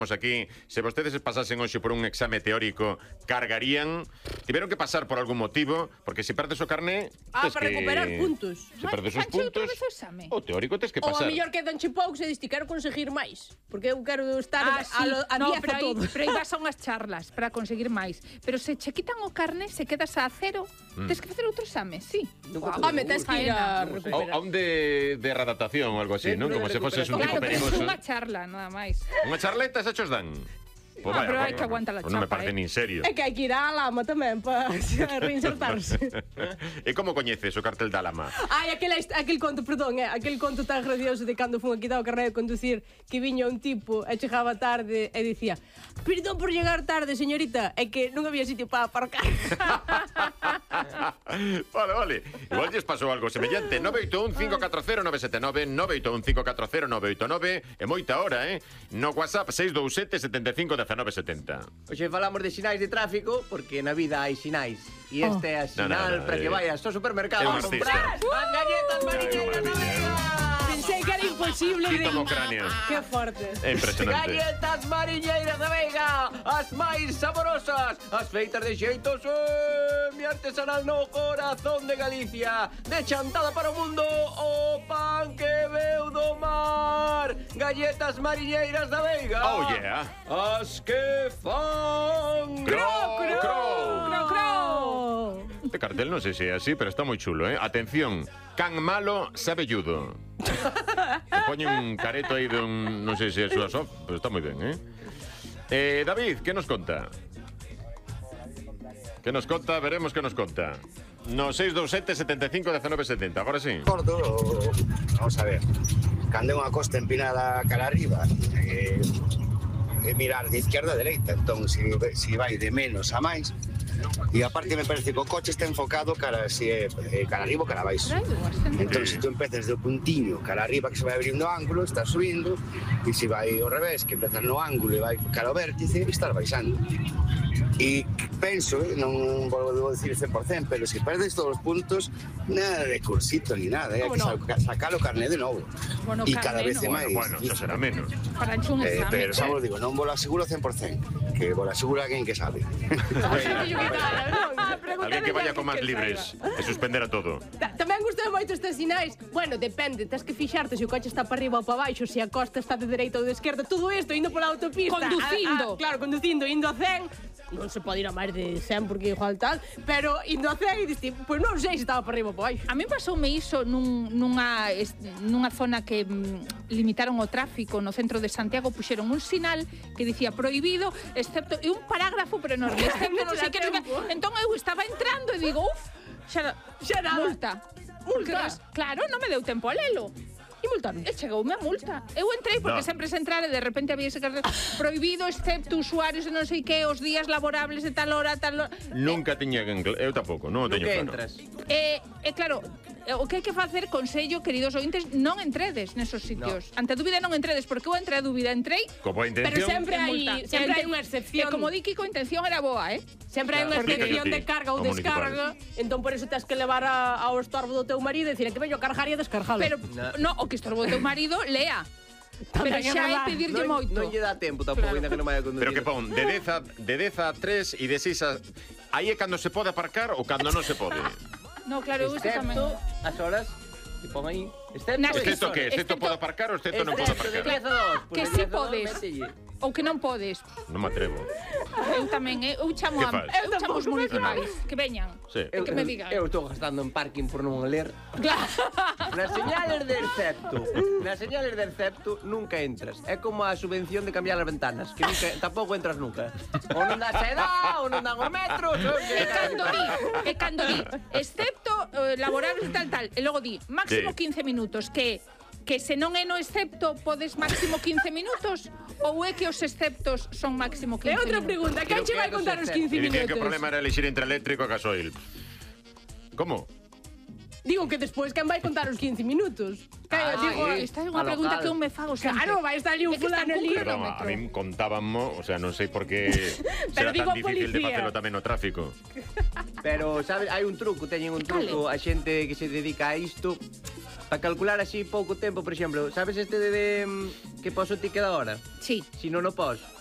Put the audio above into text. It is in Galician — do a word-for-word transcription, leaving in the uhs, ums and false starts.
Aquí, se vostedes pasasen hoxe por un exame teórico, cargarían, tiveron que pasar por algún motivo, porque se perdes o carné, Ah, tes para que... recuperar puntos. Se perdes os puntos, o teórico tes que Ou a pasar. mellor quedanche poucos e dis, ti quero conseguir máis, porque eu quero estar Ah, a, sí. lo, a no, diez pero a aí, todo. pero aí vas a unhas charlas para conseguir máis. Pero se che quitan o carné, se quedas a cero, Mm. tens que facer outro exame, sí. Ah, me tens que ir a O, recuperar. a un de, de redactación ou algo así, non? Como se foses un tipo Claro, pero é perigoso. unha charla, nada máis. Unha charleta xa chos dan. Pues Ah, vaya, pero hai bueno, que aguantar la pues non me chapa, parece eh. nin serio. É que hai que ir á lama tamén para reinsertarse. E como coñeces o cartel da lama? Ai, aquel, aquel conto, perdón, eh, aquel conto tan gracioso de cando fun a quitar o carné de conducir que viña un tipo e chegaba tarde e dicía: perdón por llegar tarde, señorita, é que non había sitio para aparcar. Vale, vale. Igual lles pasou algo semellante. nove oito un cinco catro cero nove sete nove, nove oito un cinco catro cero nove oito nove. E moita hora, eh? No WhatsApp seis dous sete sete cinco uno nove sete cero. Hoxe falamos de sinais de tráfico porque na vida hai sinais. E este é a No, sinal no, no, para eh, que vayas ao supermercado é un a comprar artista. as galletas mariñeiras da Vega. Pensei que era imposible de... Quítame o cráneo. Que forte. É impresionante. Galletas mariñeiras da Veiga, as máis saborosas, as feitas de xeitos eh, mi artesanal no corazón de Galicia, de chantada para o mundo, o pan que veu do mar. Galletas mariñeiras da Veiga. Oh, yeah. As que fan Cro, cro. Cro, cro. Este cartel non sei se é así, pero está moi chulo, eh? Atención, can malo sabelludo. Que poñen un careto aí dun... non sei se é a súa sof, pero está moi ben, eh? Eh, David, que nos conta? Que nos conta? Veremos que nos conta. No seis dous sete sete cinco uno nove sete cero, agora sí. Gordo, vamos a ver, cando é unha costa empinada cara arriba, eh, é mirar de izquierda a dereita, entón se si, si vai de menos a máis, e aparte me parece que o coche está enfocado cara, si é, eh, cara arriba ou cara abaixo. Entón, se tú empezas do puntiño cara arriba que se vai abrindo o ángulo, estás subindo, e se vai ao revés, que empezas no ángulo e vai cara ao vértice, estás baixando. E penso, eh, non volvo a decir cen por cento, pero se perdes todos os puntos, nada de cursito ni nada, eh, hai que no? sacar o carné de novo. Bueno, E cada carné vez é no. máis. Bueno, xa será menos. Para enche un Eh, exame. pero xa vos digo, non vos lo aseguro cen por cento, que vos lo asegura alguén que sabe. Alguén que vaya con máis libres de suspender a todo. Ta- Tamén gustou moito estes sinais. Bueno, depende, tens que fixarte se o coche está para arriba ou para baixo, se a costa está de dereita ou de esquerda, todo isto indo pola autopista. Conducindo. A, a, claro, conducindo, indo a cen. Non se pode ir a máis de cen porque igual tal, pero indo a cen e diste, pois non sei se estaba para arriba ou para baixo. A mí pasoume iso nun, nunha, es, nunha zona que mm, limitaron o tráfico no centro de Santiago, puxeron un sinal que dicía prohibido, excepto, e un parágrafo, pero enorme, excepto non sei que, entón eu estaba entrando e digo, uf, xa, Xa nada. multa. Porque, Multa. res- claro, non me deu tempo a lelo. E multaron. E chegoume a multa. Eu entrei porque No. sempre se entrara e de repente había ese cartel prohibido excepto usuarios de non sei que os días laborables de tal hora, tal hora. Nunca tiña en cl- eu tampouco, non o teño Nunca claro. entras. E, e claro, eh, o que hai que facer, consello, queridos ointes, non entredes nesos sitios. No. Ante a dúbida non entredes, porque eu entre a dúbida entrei, Co boa intención. Pero sempre e hai, multa. sempre hai E- unha excepción. E como di Kiko, a intención era boa, eh? Sempre hai unha Claro. excepción Explícalle de ti, carga ou ao descarga, entón por eso tens que levar a, ao estorbo do teu marido e dicir que veño a cargar e a descargalo. Pero, no, o que estorbo o teu marido, lea. Pero Tamén é xa é verdad. pedirlle Non, moito. non lle dá tempo tampouco, ainda que non vai a conducir. Pero que pon, de dez a, de dez a tres e de seis a... Aí é cando se pode aparcar ou cando non se pode? No, claro, eu isto tamén. Excepto as horas que pon aí. Excepto Nas as Excepto que? horas. Excepto excepto- pode aparcar ou excepto non pode Excepto de aparcar? diez a dos. Que de si diez a dos, podes. mételle. Ou que non podes. Non me atrevo. Eu tamén, eh? eu chamo Que a, fas? eu chamo os municipais que veñan. Sí. E que me digan. Eu estou gastando en parking por non ler. Claro. Nas señales de excepto, nas señales de excepto nunca entras. É como a subvención de cambiar as ventanas, que nunca, tampouco entras nunca. Ou non dá seda, ou non dan os metros, ou E cando di, e cando di, excepto eh, laborables e tal, tal, e logo di, máximo Sí. quince minutos, que que se non é no excepto podes máximo quince minutos ou é que os exceptos son máximo E quince outra minutos? pregunta, quen Creo che que vai é dos contar os exceptos. quince E dicían que o minutos? problema era elixir entre eléctrico e gasoil. Como? Digo que despois quen vai contar os quince minutos? Que, Ah, digo, sí. Esta é unha A pregunta local. que eu me fago sempre. claro, vai estar ali un É que está fulano cun ali. Pero a, a mí contábanmo, o sea, non sei por que será digo tan a difícil de policía. facelo tamén no tráfico. Pero, sabes, hai un truco, teñen un Cale? truco a xente que se dedica a isto Para calcular así pouco tempo, por exemplo, sabes este de, de mm, que pos o ticket da hora? Sí. Si non o pos,